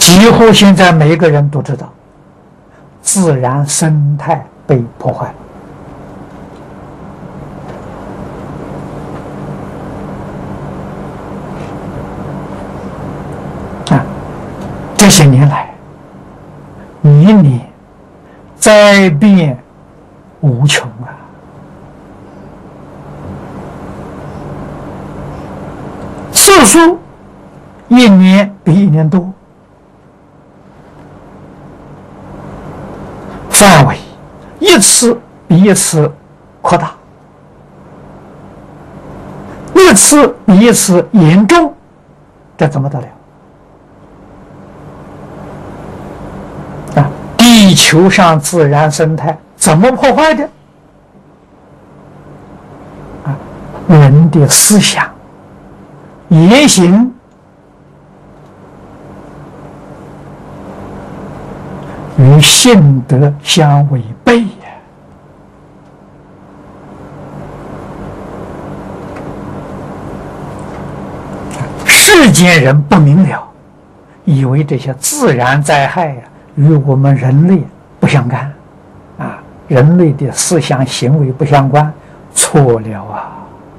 几乎现在每一个人都知道，自然生态被破坏了。这些年来，一年灾变无穷啊！次数一年比一年多，范围一次比一次扩大，一次比一次严重，这怎么得了？地球上自然生态怎么破坏的？人的思想、言行与性德相违背呀！世间人不明了，以为这些自然灾害呀，与我们人类不相干，人类的思想行为不相关，错了啊！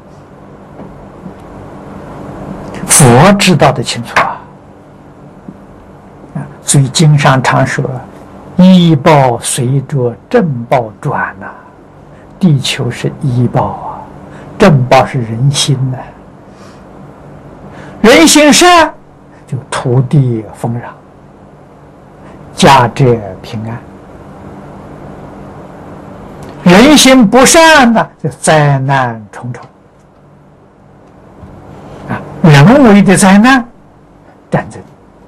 佛知道的清楚所以经上常说，医报随着正报转地球是医报正报是人心人心善，就土地丰穰，家宅平安；人心不善就灾难重重人为的灾难，战争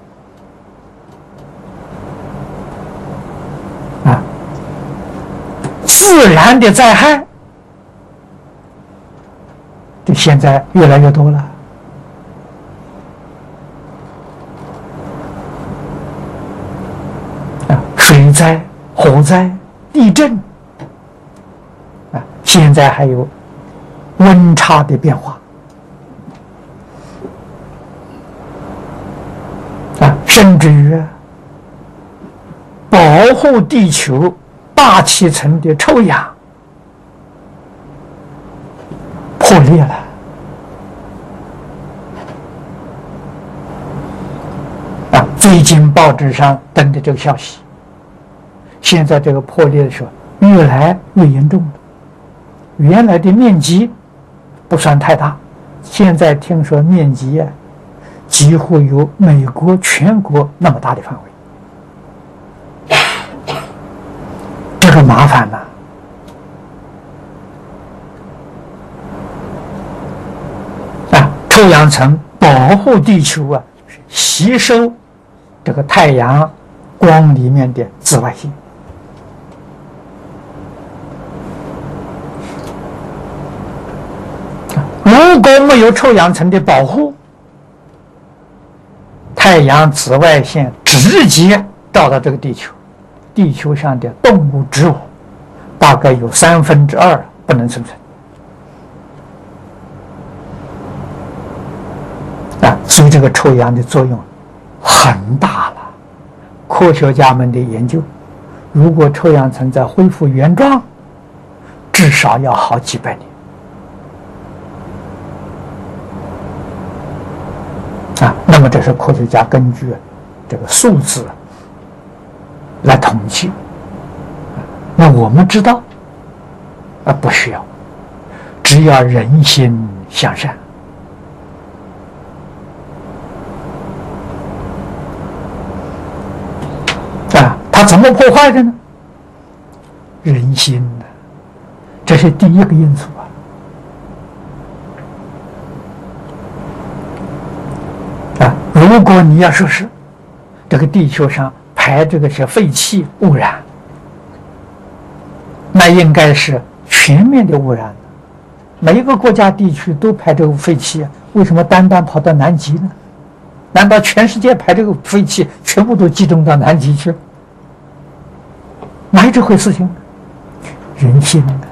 自然的灾害，这现在越来越多了。水灾、火灾、地震现在还有温差的变化甚至于保护地球大气层的臭氧破裂了最近报纸上登的这个消息，现在这个破裂的时候越来越严重了。原来的面积不算太大，现在听说面积几乎有美国全国那么大的范围，这个麻烦臭氧层保护地球吸收这个太阳光里面的紫外线。如果没有臭氧层的保护，太阳紫外线直接照到这个地球，地球上的动物植物大概有2/3不能生存所以这个臭氧的作用很大了。科学家们的研究，如果臭氧层再恢复原状，至少要好几百年那么这是科学家根据这个数字来统计。那我们知道不需要，只要人心向善它怎么破坏的呢？人心这是第一个因素如果你要说是这个地球上排这个些废气污染，那应该是全面的污染，每一个国家地区都排这个废气为什么单单跑到南极呢？难道全世界排这个废气全部都集中到南极去？哪有这回事情？人心